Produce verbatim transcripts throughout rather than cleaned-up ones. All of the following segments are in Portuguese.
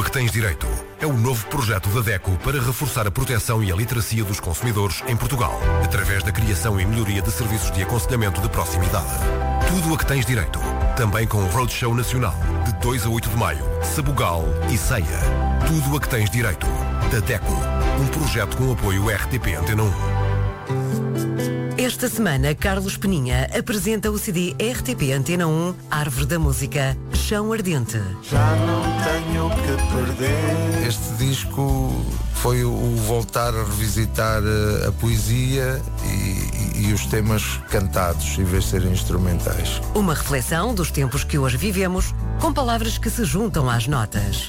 a que tens direito é o novo projeto da DECO para reforçar a proteção e a literacia dos consumidores em Portugal, através da criação e melhoria de serviços de aconselhamento de proximidade. Tudo a que tens direito, também com o Roadshow Nacional, de dois a oito de maio, Sabugal e Ceia. Tudo a que tens direito, da DECO, um projeto com apoio R T P Antena um. Esta semana, Carlos Peninha apresenta o C D R T P Antena um, Árvore da Música, Chão Ardente. Já não tenho o que perder. Este disco foi o voltar a revisitar a poesia e, e, e os temas cantados, em vez de serem instrumentais. Uma reflexão dos tempos que hoje vivemos, com palavras que se juntam às notas.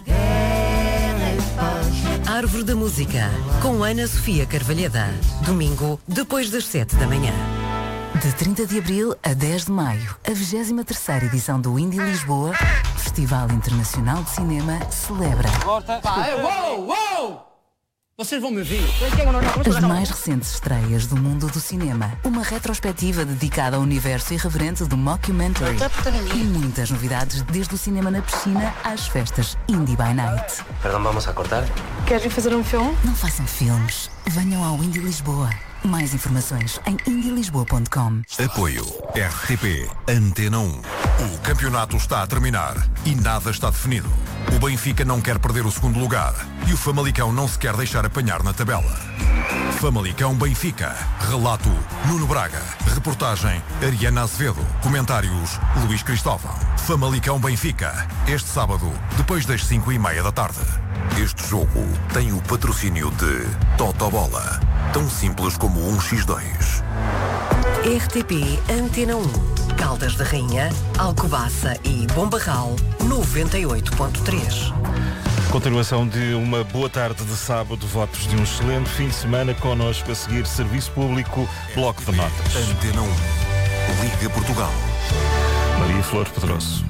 Árvore da Música, com Ana Sofia Carvalheda. Domingo, depois das sete da manhã. De trinta de abril a dez de maio, a vigésima terceira edição do Indie Lisboa, Festival Internacional de Cinema, celebra Uou, uou! Vocês vão me ouvir. as mais recentes estreias do mundo do cinema, uma retrospectiva dedicada ao universo irreverente do mockumentary e muitas novidades, desde o cinema na piscina às festas Indie by Night. Perdão, vamos a cortar? Queres fazer um filme? Não façam filmes, venham ao Indie Lisboa. Mais informações em indie lisboa ponto com. Apoio R T P Antena um. O campeonato está a terminar e nada está definido. O Benfica não quer perder o segundo lugar e o Famalicão não se quer deixar apanhar na tabela. Famalicão Benfica. Relato Nuno Braga. Reportagem Ariana Azevedo. Comentários Luís Cristóvão. Famalicão Benfica. Este sábado, depois das cinco e meia da tarde. Este jogo tem o patrocínio de Totobola. Tão simples como um por dois. R T P Antena um. Caldas da Rainha, Alcobaça e Bombarral, noventa e oito ponto três. Continuação de uma boa tarde de sábado, votos de um excelente fim de semana. Connosco a seguir, Serviço Público, Bloco de Notas. Antena um. Liga Portugal. Maria Flor Pedroso.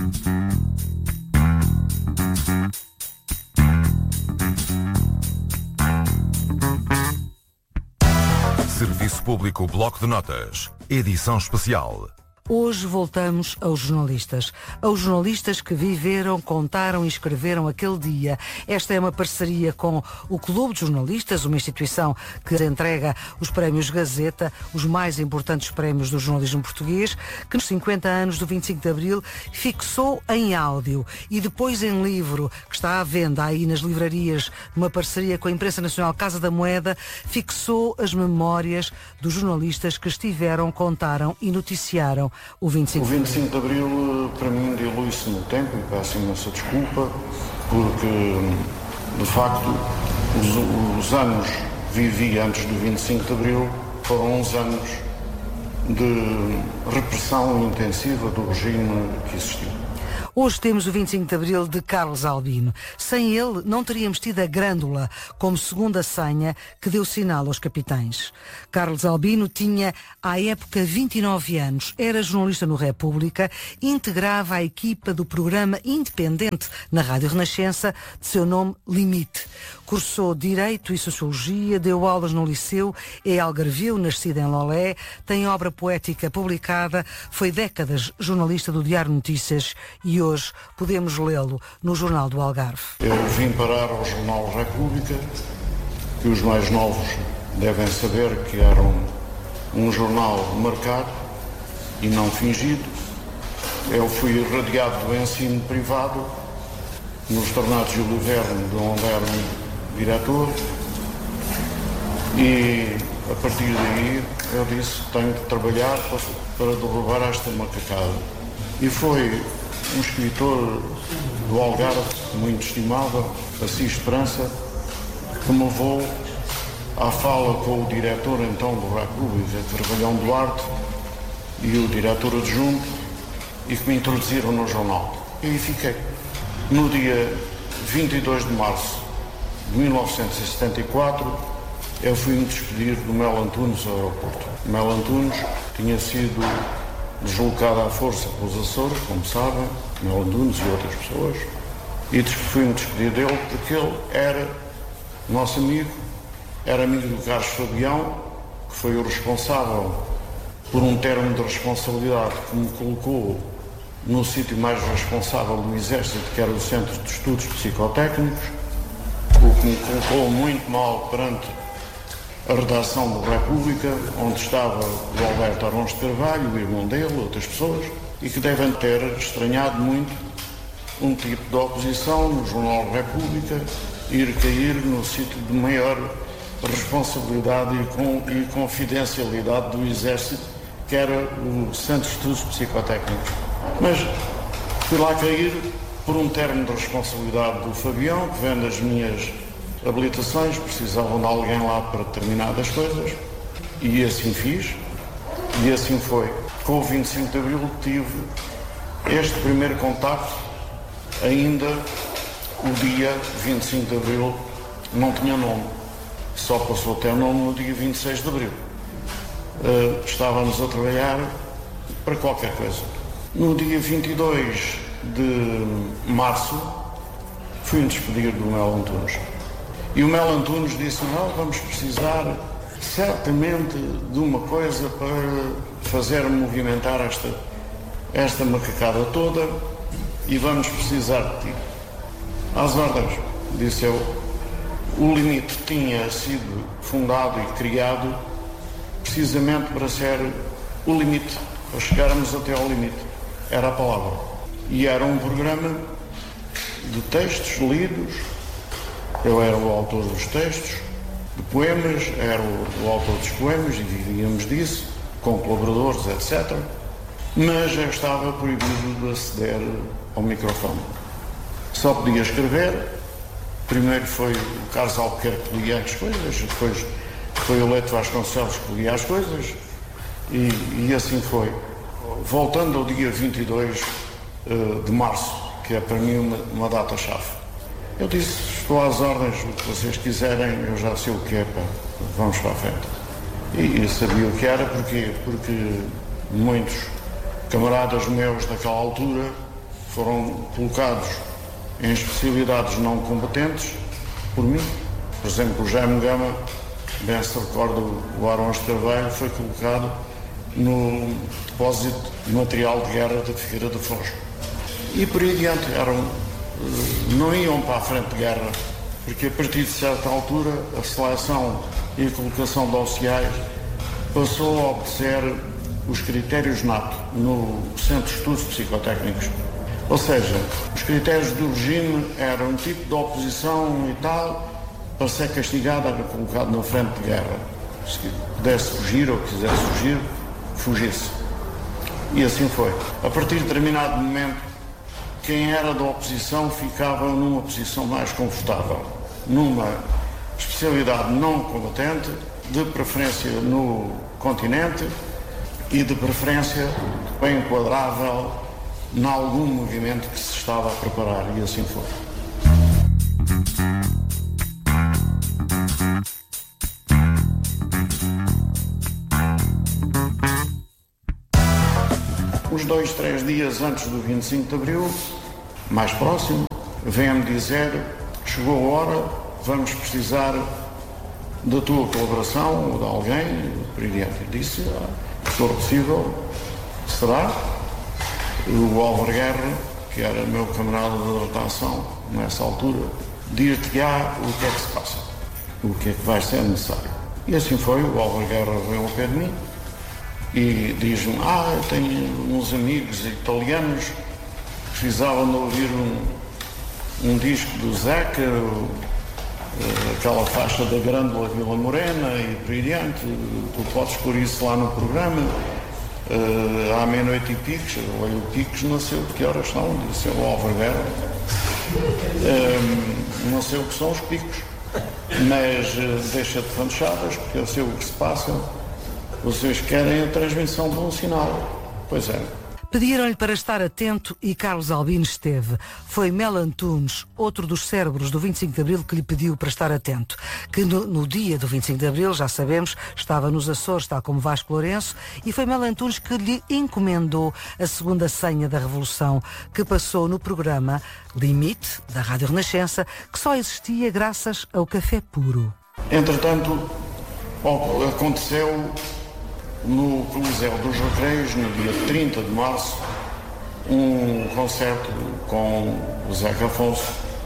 Serviço Público Bloco de Notas. Edição especial. Hoje voltamos aos jornalistas. Aos jornalistas que viveram, contaram e escreveram aquele dia. Esta é uma parceria com o Clube de Jornalistas, uma instituição que entrega os prémios Gazeta, os mais importantes prémios do jornalismo português, que nos cinquenta anos do vinte e cinco de Abril fixou em áudio e depois em livro, que está à venda aí nas livrarias, numa parceria com a Imprensa Nacional Casa da Moeda, fixou as memórias dos jornalistas que estiveram, contaram e noticiaram o vinte e cinco de Abril. O vinte e cinco de Abril, para mim, dilui-se no tempo e peço imensa desculpa, porque, de facto, os, os anos que vivi antes do vinte e cinco de Abril foram uns anos de repressão intensiva do regime que existiu. Hoje temos o vinte e cinco de Abril de Carlos Albino. Sem ele, não teríamos tido a Grândola como segunda senha que deu sinal aos capitães. Carlos Albino tinha, à época, vinte e nove anos. Era jornalista no República, integrava a equipa do programa independente na Rádio Renascença, de seu nome Limite. Cursou Direito e Sociologia, deu aulas no Liceu, é algarvio, nascido em Lolé, tem obra poética publicada, foi décadas jornalista do Diário Notícias e hoje podemos lê-lo no Jornal do Algarve. Eu vim parar ao Jornal República, que os mais novos devem saber que era um, um jornal marcado e não fingido. Eu fui irradiado do ensino privado nos Tornados Júlio Verne, de onde era um diretor, e a partir daí eu disse que tenho que trabalhar para, para derrubar esta macacada. E foi um escritor do Algarve, muito estimável, Assis Esperança, que me levou à fala com o diretor então do República, Carvalhão Duarte, e o diretor adjunto, e que me introduziram no jornal. E aí fiquei. No dia vinte e dois de março de mil novecentos e setenta e quatro, eu fui-me despedir do Mel Antunes ao aeroporto. Mel Antunes tinha sido deslocado à força pelos Açores, como sabem, Mel Antunes e outras pessoas, e fui-me despedir dele porque ele era nosso amigo, era amigo do Carlos Fabião, que foi o responsável por um termo de responsabilidade que me colocou no sítio mais responsável do Exército, que era o Centro de Estudos Psicotécnicos, o que me colocou muito mal perante a redação do República, onde estava o Alberto Arons de Carvalho, o irmão dele, outras pessoas, e que devem ter estranhado muito um tipo de oposição no Jornal República ir cair no sítio de maior responsabilidade e, com, e confidencialidade do Exército, que era o Centro de Estudos Psicotécnicos. Mas fui lá cair por um termo de responsabilidade do Fabião, que vem das minhas habilitações, precisavam de alguém lá para determinadas coisas, e assim fiz, e assim foi. Com o vinte e cinco de Abril tive este primeiro contacto, ainda o dia vinte e cinco de Abril não tinha nome, só passou a ter nome no dia vinte e seis de Abril. Uh, estávamos a trabalhar para qualquer coisa. No dia vinte e dois de março fui-me despedir do Melo Antunes. E o Melo Antunes disse: não, vamos precisar certamente de uma coisa para fazer movimentar esta, esta macacada toda e vamos precisar de ti. Às ordens, disse eu. O limite tinha sido fundado e criado precisamente para ser o limite, para chegarmos até ao limite. Era a palavra. E era um programa de textos lidos. Eu era o autor dos textos, de poemas, era o, o autor dos poemas e vivíamos disso, com colaboradores, etcétera. Mas eu estava proibido de aceder ao microfone. Só podia escrever. Primeiro foi o Carlos Albuquerque que lia as coisas, depois foi o Leite Vasconcelos que lia as coisas e, e assim foi. Voltando ao dia vinte e dois uh, de março, que é para mim uma, uma data-chave. Eu disse: estou às ordens, o que vocês quiserem, eu já sei o que é, pá, vamos para a frente. E, e sabia o que era, porquê? Porque muitos camaradas meus daquela altura foram colocados em especialidades não competentes por mim. Por exemplo, o Jaime Gama, bem se recorda, o Arons de Carvalho foi colocado no depósito de material de guerra da Figueira da Foz. E por aí adiante, eram, não iam para a frente de guerra, porque a partir de certa altura a seleção e a colocação de oficiais passou a obedecer os critérios nato no Centro de Estudos Psicotécnicos. Ou seja, os critérios do regime eram um tipo de oposição e tal, para ser castigado era colocado na frente de guerra. Se pudesse fugir ou quisesse fugir, fugisse. E assim foi. A partir de determinado momento, quem era da oposição ficava numa posição mais confortável, numa especialidade não combatente, de preferência no continente e de preferência bem enquadrável em algum movimento que se estava a preparar, e assim foi. Uns dois, três dias antes do vinte e cinco de Abril, mais próximo, vem-me dizer: chegou a hora, vamos precisar da tua colaboração ou de alguém, por diante. Eu disse: ah, se for possível, será? O Álvaro Guerra, que era meu camarada de rotação nessa altura, dir-te-á o que é que se passa, o que é que vai ser necessário. E assim foi. O Álvaro Guerra veio ao pé de mim e diz-me: ah, eu tenho uns amigos italianos que precisavam de ouvir um, um disco do Zeca, aquela faixa da Grândola Vila Morena e por aí adiante, tu podes pôr isso lá no programa. Uh, à meia-noite e picos, o Picos não sei o que horas são, disse o Álvaro Guerra. Uh, não sei o que são os picos, mas uh, deixa de fanchadas, porque eu sei o que se passa. Vocês querem a transmissão de um sinal. Pois é. Pediram-lhe para estar atento e Carlos Albino esteve. Foi Melo Antunes, outro dos cérebros do vinte e cinco de Abril, que lhe pediu para estar atento. Que no, no dia do vinte e cinco de Abril, já sabemos, estava nos Açores, tal como Vasco Lourenço, e foi Melo Antunes que lhe encomendou a segunda senha da Revolução, que passou no programa Limite, da Rádio Renascença, que só existia graças ao café puro. Entretanto, aconteceu no Coliseu dos Recreios, no dia trinta de março, um concerto com o Zeca Afonso,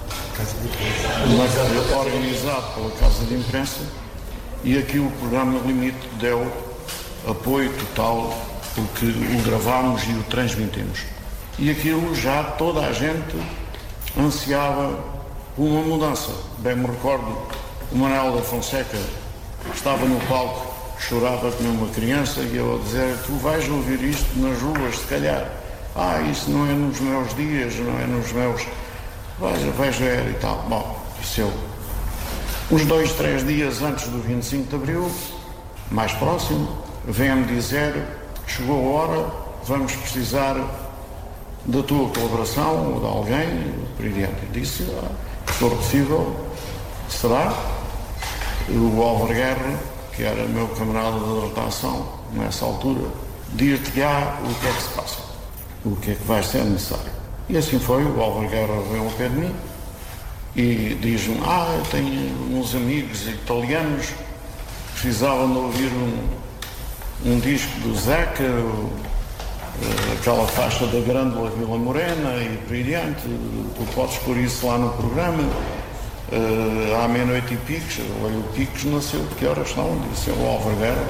organizado pela Casa de Imprensa, e aqui o programa Limite deu apoio total, porque o gravámos e o transmitimos. E aquilo já toda a gente ansiava uma mudança. Bem me recordo, o Manuel da Fonseca estava no palco, chorava como uma criança, e eu a dizer: tu vais ouvir isto nas ruas, se calhar. Ah, isso não é nos meus dias, não é nos meus... Vais, vais ver e tal. Bom, isso eu... Uns dois, três dias antes do vinte e cinco de Abril, mais próximo, vem-me dizer: chegou a hora, vamos precisar da tua colaboração ou de alguém, por diante. Eu disse: ah, se for possível, será? O Álvaro Guerra, que era meu camarada de redação nessa altura, dir-te-á o que é que se passa, o que é que vai ser necessário. E assim foi. O Álvaro Guerra veio ao pé de mim e diz-me: ah, eu tenho uns amigos italianos que precisavam de ouvir um, um disco do Zeca, aquela faixa da Grândola Vila Morena e por aí diante, tu podes pôr isso lá no programa. Uh, à meia-noite e picos, olha, o Picos nasceu de que horas são? Disse o Álvaro Guerra.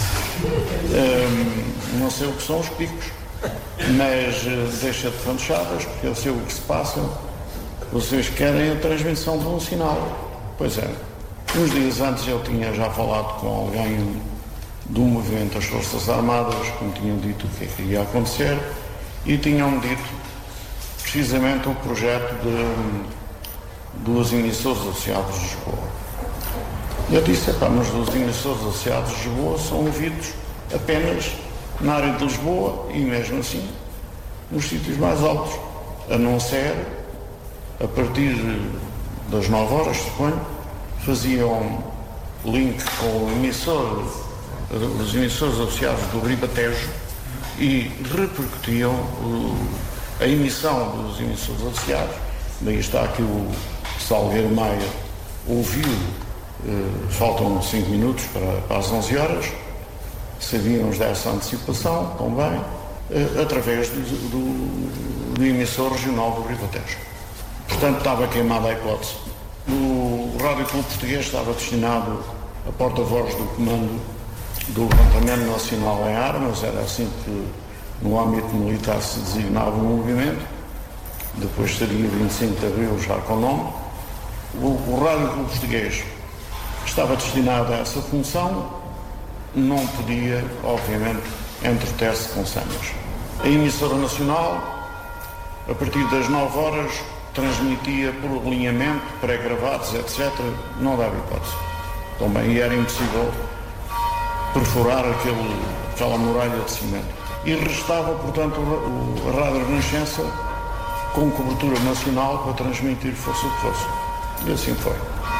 Um, não sei o que são os picos, mas uh, deixa de fanchadas, porque eu sei o que se passa. Vocês querem a transmissão de um sinal. Pois é. Uns dias antes eu tinha já falado com alguém do movimento das Forças Armadas, que me tinham dito o que é que ia acontecer, e tinham-me dito precisamente o projeto de dos emissores associados de Lisboa. E eu disse: epá, mas os emissores associados de Lisboa são ouvidos apenas na área de Lisboa e mesmo assim nos sítios mais altos, a não ser a partir das nove horas, suponho, faziam link com o emissor, os emissores associados do Ribatejo, e repercutiam o, a emissão dos emissores associados. Daí está aqui o Salgueiro Maia ouviu, eh, faltam cinco minutos para, para as onze horas, sabíamos dessa antecipação também, eh, através do, do, do emissor regional do Ribatejo. Portanto, estava queimada a hipótese. O Rádio Clube Português estava destinado a porta-voz do comando do levantamento nacional em armas, era assim que no âmbito militar se designava o movimento. Depois seria vinte e cinco de Abril já com o nome. O, o Rádio Clube Português estava destinado a essa função, não podia, obviamente, entreter-se com senhas. A emissora nacional, a partir das nove horas, transmitia por alinhamento, pré-gravados, etcétera. Não dava hipótese. Também era impossível perfurar aquele, aquela muralha de cimento. E restava, portanto, o, o, a Rádio Renascença com cobertura nacional para transmitir fosse o que fosse. E assim foi.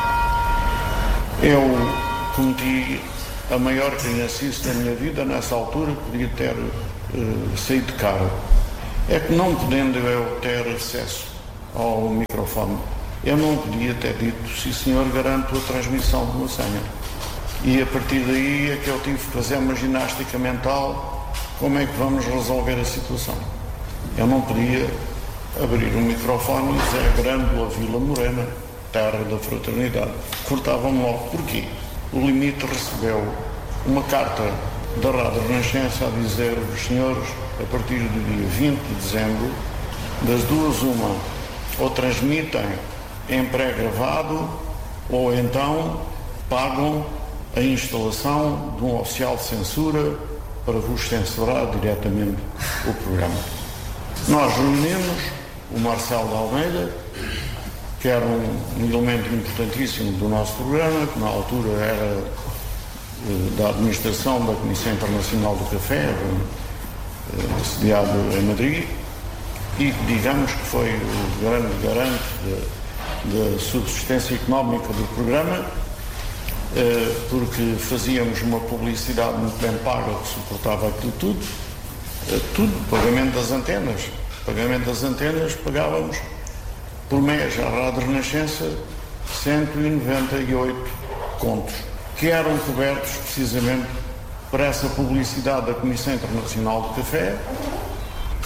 Eu cometi a maior criancice da minha vida. Nessa altura podia ter uh, saído caro. É que não podendo eu ter acesso ao microfone, eu não podia ter dito: sim senhor, garanto a transmissão de uma senha. E a partir daí é que eu tive que fazer uma ginástica mental. Como é que vamos resolver a situação? Eu não podia abrir um microfone e dizer Grândola Vila Morena, terra da fraternidade. Cortavam-me logo. Porquê? O Limite recebeu uma carta da Rádio Renascença a dizer: os senhores, a partir do dia vinte de dezembro, das duas uma, ou transmitem em pré-gravado, ou então pagam a instalação de um oficial de censura para vos censurar diretamente o programa. Nós reunimos o Marcelo de Almeida, que era um, um elemento importantíssimo do nosso programa, que na altura era eh, da administração da Comissão Internacional do Café, eh, sediado em Madrid, e digamos que foi o grande garante da subsistência económica do programa, eh, porque fazíamos uma publicidade muito bem paga que suportava aquilo tudo, eh, tudo, pagamento das antenas. Pagamento das antenas, pagávamos por mês à Rádio Renascença cento e noventa e oito contos, que eram cobertos precisamente para essa publicidade da Comissão Internacional do Café,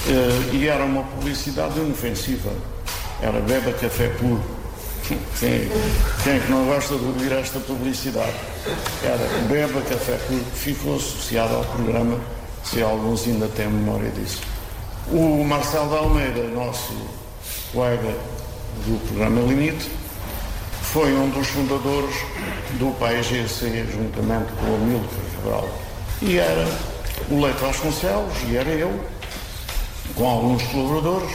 e era uma publicidade inofensiva. Era beba café puro. Quem, quem é que não gosta de ouvir esta publicidade? Era beba café puro, ficou associado ao programa, se alguns ainda têm memória disso. O Marcelo de Almeida, nosso colega do programa Limite, foi um dos fundadores do P A I G C, juntamente com o Amílcar Cabral. E era o Leite Vasconcelos, e era eu, com alguns colaboradores,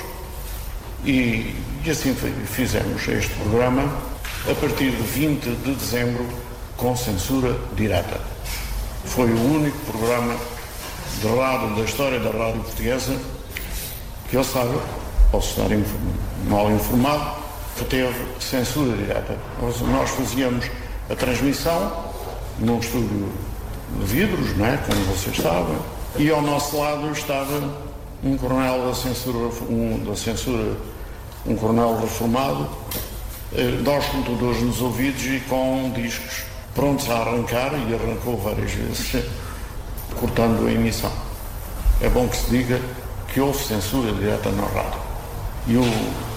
e, e assim fizemos este programa a partir de vinte de dezembro com censura direta. Foi o único programa de rádio da história da rádio portuguesa que eu saiba, posso estar mal informado, que teve censura direta. Nós fazíamos a transmissão num estúdio de vidros, não é? Como vocês sabem, e ao nosso lado estava um coronel da censura, um, da censura, um coronel reformado, eh, de auscultadores nos ouvidos e com discos prontos a arrancar, e arrancou várias vezes, cortando a emissão. É bom que se diga que houve censura direta na rádio. E o,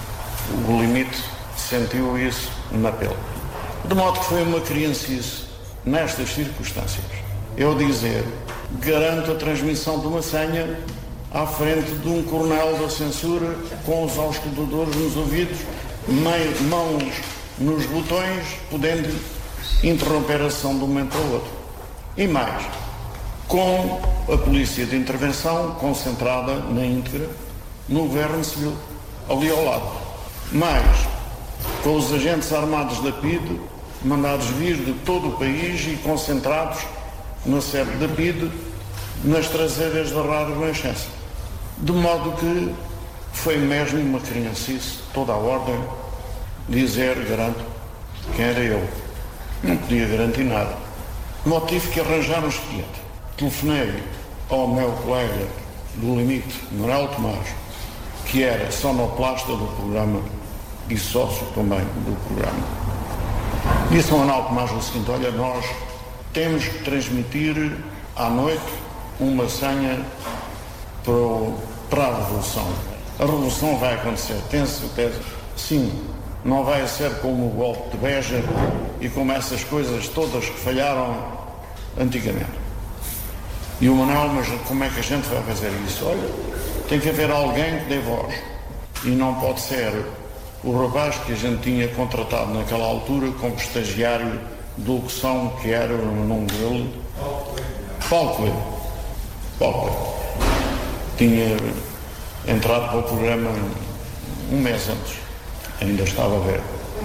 o Limite sentiu isso na pele. De modo que foi uma criancice nestas circunstâncias. Eu dizer, garanto a transmissão de uma senha à frente de um coronel da censura com os auscultadores nos ouvidos, mãos nos botões, podendo interromper a sessão de um momento ao outro. E mais, com a polícia de intervenção concentrada na íntegra no governo civil, ali ao lado. Mais, com os agentes armados da P I D, mandados vir de todo o país e concentrados na sede da P I D, nas traseiras da Rádio Renascença. De modo que foi mesmo uma criancice, toda a ordem, dizer, garanto, quem era eu. Não podia garantir nada. De modo que tive que arranjar um seguinte. Telefonei ao meu colega do Limite, Manuel Tomás, que era sonoplasta do programa e sócio também do programa. Disse ao Manuel Tomás o seguinte: olha, nós temos que transmitir à noite uma senha para, o, para a Revolução. A Revolução vai acontecer, tem certeza? Sim, não vai ser como o golpe de Beja e como essas coisas todas que falharam antigamente. E o Manuel, mas como é que a gente vai fazer isso? Olha, tem que haver alguém que dê voz. E não pode ser o rapaz que a gente tinha contratado naquela altura como estagiário de locução, que era o nome dele, Paulo Coelho. Paulo Coelho. Tinha entrado para o programa um mês antes. Ainda estava verde.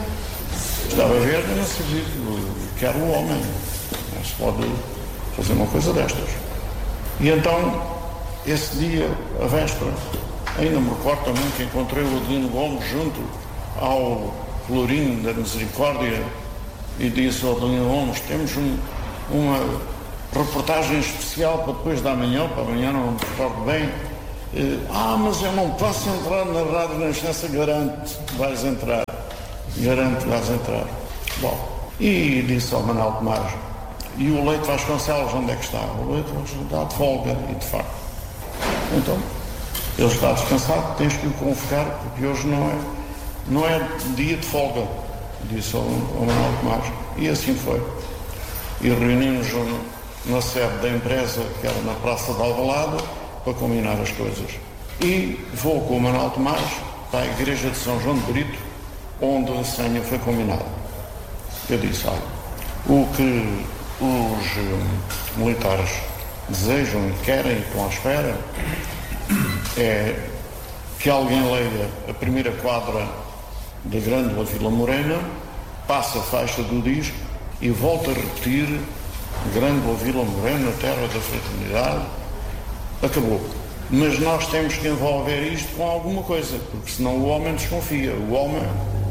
Estava verde e não sabia que era o homem. Não se pode fazer uma coisa destas. E então, esse dia, a véspera, ainda me recordo também que encontrei o Adelino Gomes junto ao Florinho da Misericórdia e disse ao Adelino Gomes: temos um, uma reportagem especial para depois da manhã, para amanhã não me recordo bem. Ah, mas eu não posso entrar na Rádio Renascença, garanto que vais entrar. Garanto que vais entrar. Bom, e disse ao Manuel Tomás: e o Leite Vasconcelos, onde é que está? O Leite Vasconcelos está de folga, e de facto. Então, ele está descansado, tens que o convocar, porque hoje não é, não é dia de folga, disse ao, ao Manuel Tomás. E assim foi. E reunimos na sede da empresa, que era na Praça de Alvalade, para combinar as coisas. E vou com o Manuel Tomás para a Igreja de São João de Brito, onde a senha foi combinada. Eu disse: olha, o que os um, militares desejam e querem e estão à espera é que alguém leia a primeira quadra da Grândola Vila Morena, passe a faixa do disco e volte a repetir: Grândola Vila Morena, terra da fraternidade. Acabou. Mas nós temos que envolver isto com alguma coisa, porque senão o homem desconfia. O homem,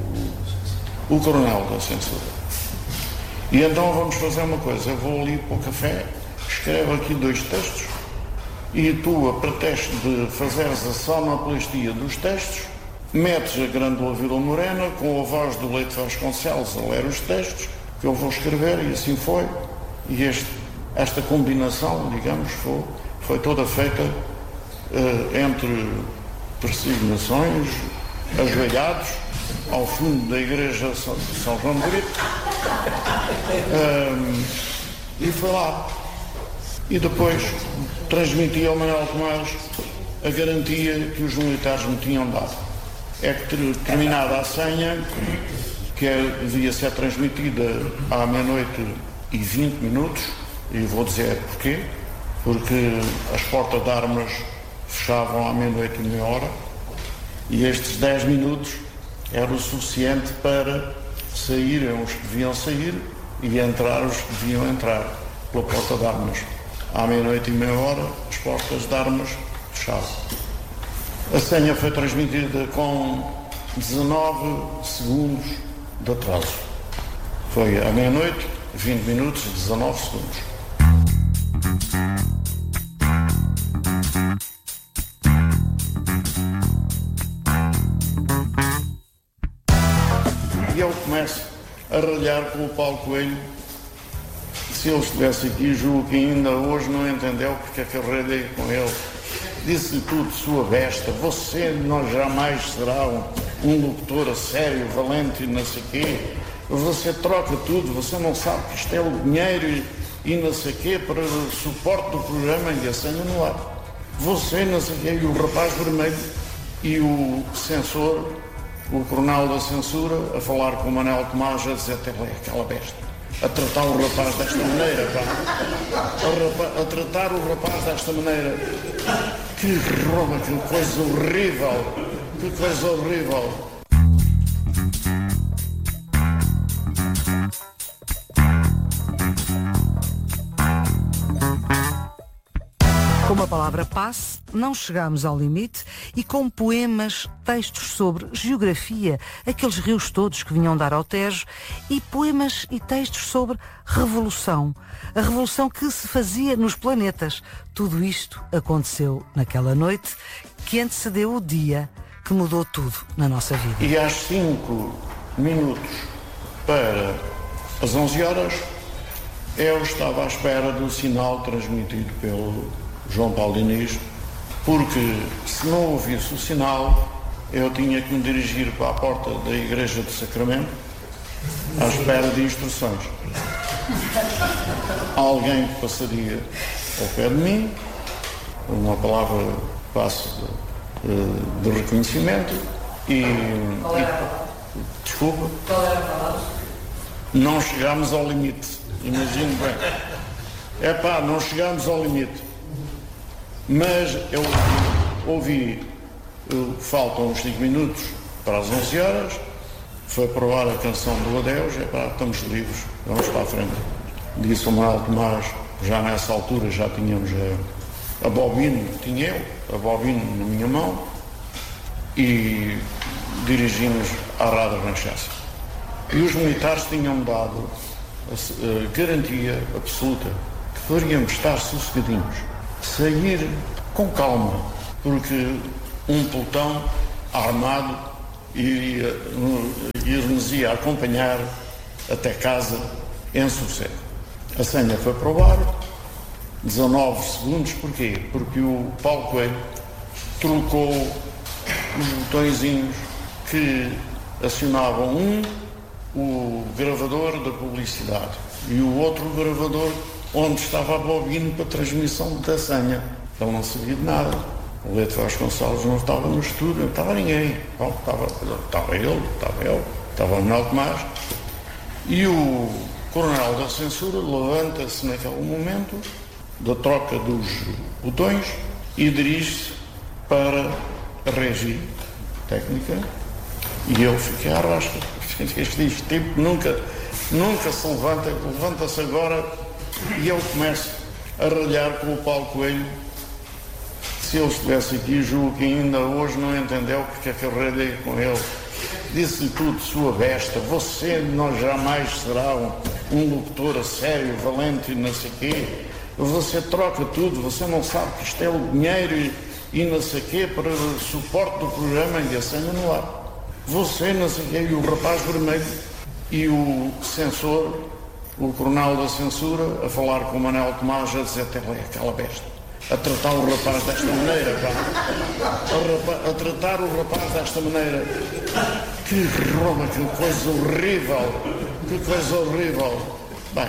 o coronel da censura. E então vamos fazer uma coisa: eu vou ali para o café, escrevo aqui dois textos, e tu, a pretexto de fazeres a sonoplastia dos textos, metes a Grândola Vila Morena com a voz do Leite Vasconcelos a ler os textos que eu vou escrever, e assim foi. E este, esta combinação, digamos, foi, foi toda feita entre persignações, ajoelhados, ao fundo da igreja de São João de Brito, um, e foi lá. E depois transmiti ao Manuel Tomás a garantia que os militares me tinham dado. É que terminada a senha, que é, devia ser transmitida à meia-noite e vinte minutos, e vou dizer porquê, porque as portas de armas fechavam à meia-noite e meia hora, e estes dez minutos era o suficiente para saírem os que deviam sair e entrar os que deviam entrar pela porta de armas. À meia-noite e meia hora, as portas de armas fechavam. A senha foi transmitida com dezanove segundos de atraso. Foi à meia-noite, vinte minutos e dezanove segundos. E eu começo a ralhar com o Paulo Coelho. Se ele estivesse aqui, julgo que ainda hoje não entendeu porque é que eu ralhei com ele. Disse-lhe tudo, sua besta, você não jamais será um, um locutor a sério, valente e não sei quê. Você troca tudo, você não sabe que isto é o dinheiro e, e não sei quê para o suporte do programa e a senha no ar. Você não sei quê, e o rapaz vermelho e o censor, o coronel da censura, a falar com o Manuel Tomás, a dizer até aquela besta. A tratar o rapaz desta maneira, pá. A, rapa, a tratar o rapaz desta maneira. Que rouba, que coisa horrível. Que coisa horrível. Com a palavra passe, não chegámos ao limite e com poemas, textos sobre geografia, aqueles rios todos que vinham dar ao Tejo, e poemas e textos sobre revolução, a revolução que se fazia nos planetas. Tudo isto aconteceu naquela noite que antecedeu o dia que mudou tudo na nossa vida. E às cinco minutos para as onze horas, eu estava à espera do sinal transmitido pelo João Paulo Diniz, porque se não ouvisse o sinal, eu tinha que me dirigir para a porta da Igreja do Sacramento à espera de instruções. Alguém que passaria ao pé de mim, uma palavra passe de, de reconhecimento e, e desculpa, não chegámos ao limite, imagino bem. É pá, não chegámos ao limite. Mas eu ouvi, eu, faltam uns cinco minutos para as onze horas, foi provar a canção do adeus, é pá, estamos livres, vamos para a frente. Disse o Manuel Tomás, já nessa altura já tínhamos a, a bobina, tinha eu, a bobina na minha mão, e dirigimos à Rádio Ranchaça. E os militares tinham-me dado a, a garantia absoluta que poderíamos estar sossegadinhos, sair com calma, porque um pelotão armado iria, ir-nos ia acompanhar até casa em sossego. A senha foi provar, dezanove segundos, porquê? Porque o Paulo Coelho trocou os botõezinhos que acionavam um, o gravador da publicidade, e o outro o gravador onde estava a bobina para a transmissão da senha. Ele não sabia de nada. O Leite Vasconcelos não estava no estúdio, não estava ninguém. Bom, estava, estava ele, estava ele, estava o Manuel Tomás. E o coronel da censura levanta-se naquele momento da troca dos botões e dirige-se para a regi técnica, e eu fiquei à rasca. Este tipo nunca, nunca se levanta, levanta-se agora. E eu começo a ralhar com o Paulo Coelho. Se ele estivesse aqui, julgo que ainda hoje não entendeu porque é que eu ralhei com ele. Disse-lhe tudo, sua besta, você não jamais será um, um locutor a sério, valente e não sei quê. Você troca tudo, você não sabe que isto é o dinheiro e, e não sei quê para o suporte do programa e a senha no ar. Você não sei quê, e o rapaz vermelho e o censor, o coronel da censura, a falar com o Manuel Tomás, a dizer até aquela besta. a tratar o rapaz desta maneira, pá. A, rapa, a tratar o rapaz desta maneira. Que Roma, que coisa horrível, que coisa horrível. Bem,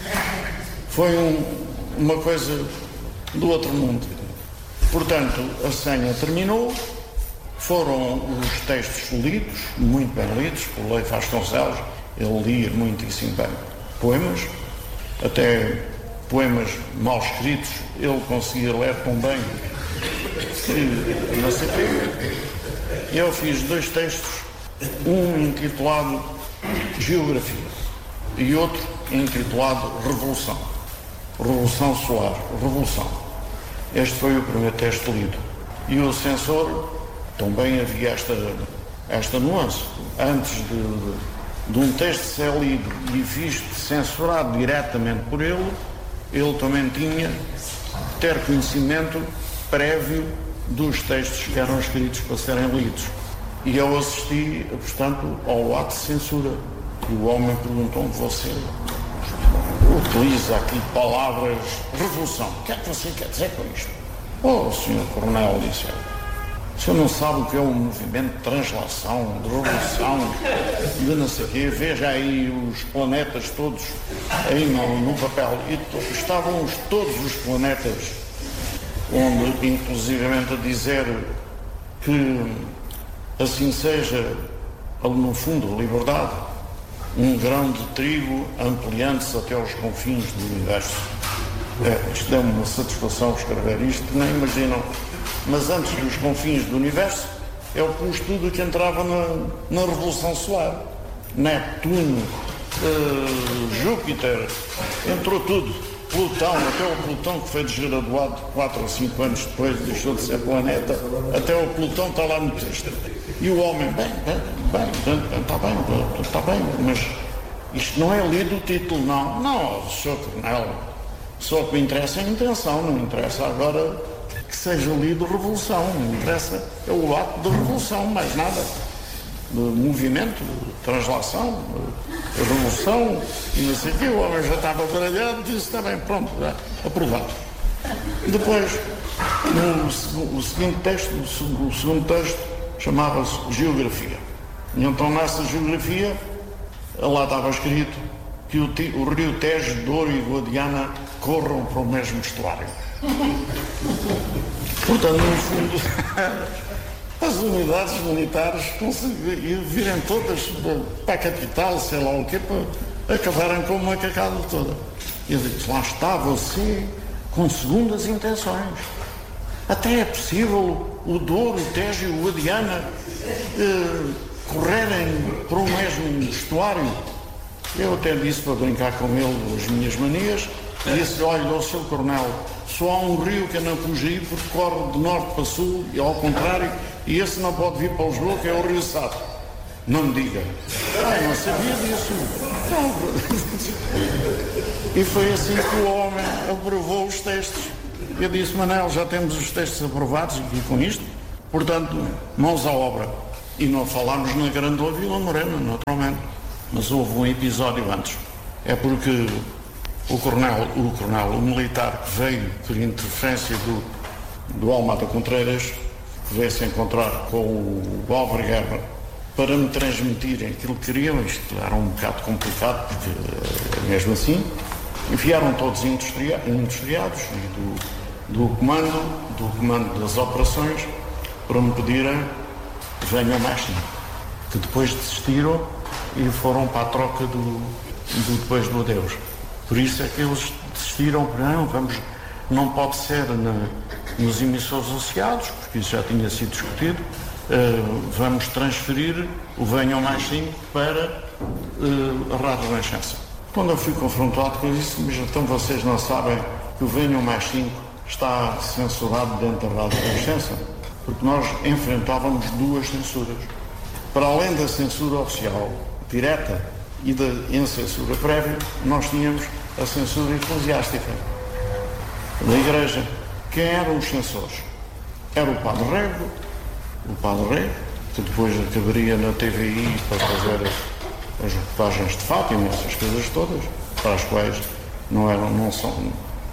foi um, uma coisa do outro mundo. Portanto, a senha terminou, foram os textos lidos, muito bem lidos, por Leif Vasconcelos, ele lia muitíssimo bem poemas, até poemas mal escritos, ele conseguia ler tão bem que não sei o. Eu fiz dois textos, um intitulado Geografia e outro intitulado Revolução. Revolução Solar, Revolução. Este foi o primeiro texto lido. E o censor, também havia esta, esta nuance. Antes de, de, de um texto ser lido e visto, censurado diretamente por ele, ele também tinha de ter conhecimento prévio dos textos que eram escritos para serem lidos. E eu assisti, portanto, ao ato de censura. E o homem perguntou-me, você utiliza aqui palavras revolução. O que é que você quer dizer com isto? Oh, o senhor Coronel disse, o senhor não sabe o que é um movimento de translação, de revolução, de não sei o quê. Veja aí os planetas todos aí no, no papel. E to, estavam os, todos os planetas, onde inclusivamente a dizer que assim seja, no fundo, a liberdade, um grão de trigo ampliando-se até aos confins do universo. É, isto deu-me uma satisfação escrever isto, nem imaginam. Mas antes dos confins do universo, eu pus tudo o que entrava na, na Revolução Solar. Neptuno, uh, Júpiter, entrou tudo. Plutão, até o Plutão que foi desgraduado quatro ou cinco anos depois, deixou de ser planeta, até o Plutão está lá no texto. E o homem, bem, bem, bem, está bem, está bem, mas isto não é lido o título, não. Não, senhor Coronel, só que me interessa é a intenção, não me interessa agora que seja lido Revolução, me interessa é o ato da Revolução, mais nada. De movimento, de translação, de revolução, e não sei o quê. O homem já estava baralhado, disse, está bem, pronto, já, aprovado. Depois, no, o seguinte texto, o segundo texto, chamava-se Geografia. E então, nessa Geografia, lá estava escrito que o, o rio Tejo, Douro e Guadiana corram para o mesmo estuário. Portanto, no fundo... As unidades militares virem todas para a capital, sei lá o quê, para acabarem com uma cacada toda. E eu digo, lá está você com segundas intenções. Até é possível o Douro, o Tejo e o Guadiana eh, correrem para o mesmo estuário. Eu até disse para brincar com ele as minhas manias, disse, olha, o seu Coronel, só há um rio que é na Pugi porque corre de norte para sul e ao contrário, e esse não pode vir para Lisboa, que é o Rio Sado. Não me diga. Ah, não sabia disso. Não. E foi assim que o homem aprovou os textos. Eu disse, Manel, já temos os textos aprovados aqui com isto, portanto, mãos à obra. E não falámos na Grande Vila Morena, naturalmente. Mas houve um episódio antes. É porque o coronel, o coronel, o militar que veio por interferência do, do Almada Contreiras, que veio se encontrar com o Álvaro Guerra para me transmitirem aquilo que queriam. Isto era um bocado complicado, porque mesmo assim enviaram todos industriados e do, do comando, do comando das operações, para me pedirem que venham mais cinco, que depois desistiram e foram para a troca do, do depois do adeus. Por isso é que eles desistiram, não, vamos, não pode ser na, nos emissores associados, porque isso já tinha sido discutido, uh, vamos transferir o Venham Mais cinco para uh, a Rádio Renascença. Quando eu fui confrontado com isso, mas então vocês não sabem que o Venham Mais cinco está censurado dentro da Rádio Renascença? Porque nós enfrentávamos duas censuras. Para além da censura oficial, direta, e da incensura prévia, nós tínhamos a censura eclesiástica da Igreja. Quem eram os censores? Era o Padre Rego, o Padre Rego, que depois acabaria na T V I para fazer as, as reportagens de Fátima, essas coisas todas, para as quais não, eram, não, são,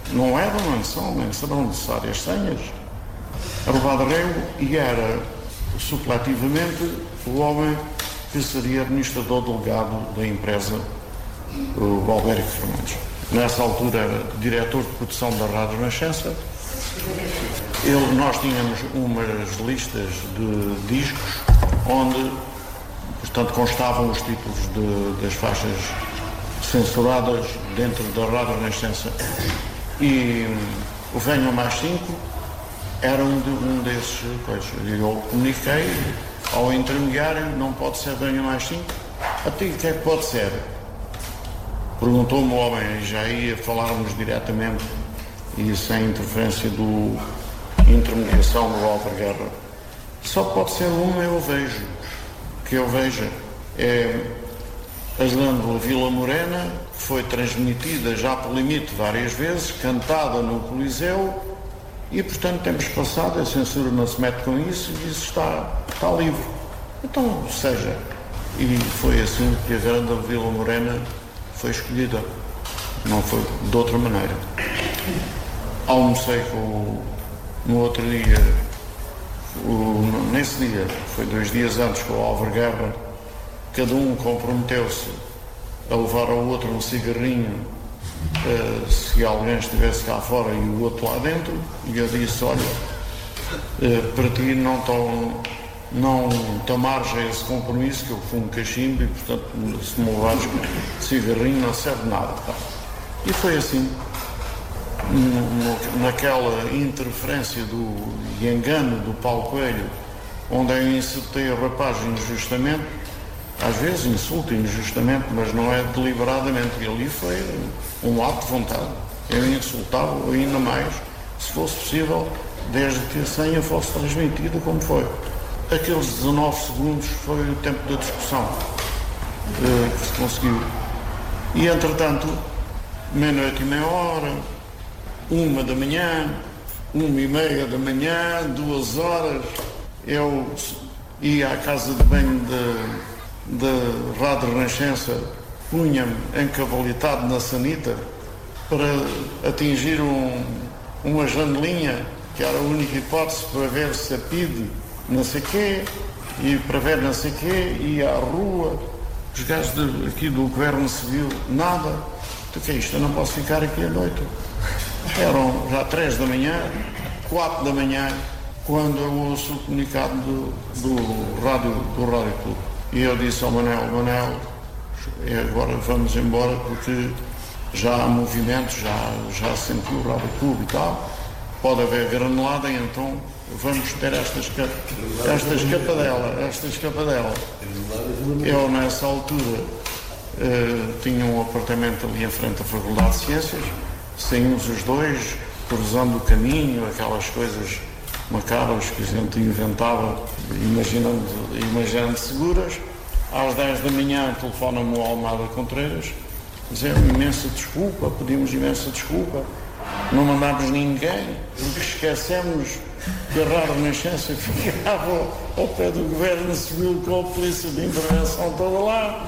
não eram, nem são, nem serão necessárias senhas. Roubado rego e era, supletivamente, o homem que seria administrador delegado da empresa, o Albérico Fernandes. Nessa altura era diretor de produção da Rádio Renascença. Ele, nós tínhamos umas listas de discos onde, portanto, constavam os títulos de, das faixas censuradas dentro da Rádio Renascença. E o Venham Mais Cinco era um, de, um desses coisas. Eu comuniquei ao intermediário, não pode ser Venham Mais Cinco. Até o que é que pode ser? Perguntou-me o homem, já ia falarmos diretamente e sem interferência do intermediação do Walter Guerra. Só pode ser uma, eu vejo. Que eu veja é a Glândula Vila Morena, que foi transmitida já por limite várias vezes, cantada no Coliseu, e portanto temos passado, a censura não se mete com isso, e isso está, está livre. Então, seja, e foi assim que a Glândula Vila Morena foi escolhida, não foi de outra maneira. Almocei com, no outro dia, o, nesse dia, foi dois dias antes, com o Álvaro Guerra, cada um comprometeu-se a levar ao outro um cigarrinho uh, se alguém estivesse cá fora e o outro lá dentro, e eu disse, olha, uh, para ti não estão não te margem esse compromisso, que eu fumo cachimbo e, portanto, se me levares cigarrinho não serve de nada. Tá? E foi assim, no, naquela interferência do, e engano do Paulo Coelho, onde eu insultei o rapaz injustamente, às vezes insulto injustamente, mas não é deliberadamente, e ali foi um ato de vontade. Eu insultava ainda mais, se fosse possível, desde que a senha fosse transmitida como foi. Aqueles dezanove segundos foi o tempo da discussão uh, que se conseguiu. E, entretanto, meia-noite e meia hora, uma da manhã, uma e meia da manhã, duas horas, eu ia à casa de banho da Rádio Renascença, punha-me encavalitado na sanita para atingir um, uma janelinha, que era a única hipótese para ver se a P I D não sei quê, e para ver não sei quê, ia à rua, os gajos de, aqui do Governo Civil, nada. O que é isto? Eu não posso ficar aqui à noite. Eram já três da manhã, quatro da manhã, quando eu ouço o comunicado do, do rádio, do Rádio Clube. E eu disse ao Manel, Manel, agora vamos embora porque já há movimento, já, já sentiu o Rádio Clube e tal, pode haver granulada, então vamos ter esta, esca esta escapadela, esta escapadela. Eu, nessa altura, uh, tinha um apartamento ali em frente à Faculdade de Ciências, saímos os dois, cruzando o caminho, aquelas coisas macabras que a gente inventava, imaginando, imaginando seguras. Às dez da manhã, telefona-me o Almada Contreiras, dizendo imensa desculpa, pedimos imensa desculpa, não mandámos ninguém, porque esquecemos que a Rádio Renascença ficava ao pé do Governo Civil com a polícia de intervenção toda lá.